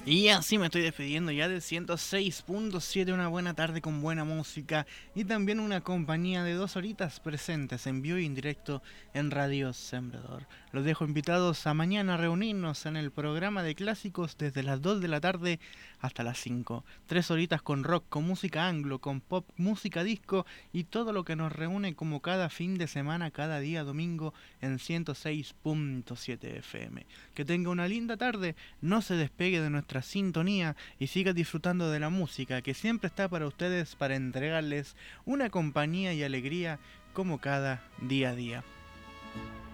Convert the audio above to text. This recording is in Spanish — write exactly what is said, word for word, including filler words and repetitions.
Y así me estoy despidiendo ya de ciento seis punto siete, una buena tarde con buena música y también una compañía de dos horitas presentes en vivo y en directo en Radio Sembrador. Los dejo invitados a mañana a reunirnos en el programa de clásicos desde las dos de la tarde hasta las cinco. Tres horitas con rock, con música anglo, con pop, música disco y todo lo que nos reúne como cada fin de semana, cada día domingo en ciento seis punto siete F M. Que tenga una linda tarde, no se despegue de nuestra sintonía y siga disfrutando de la música que siempre está para ustedes para entregarles una compañía y alegría como cada día a día.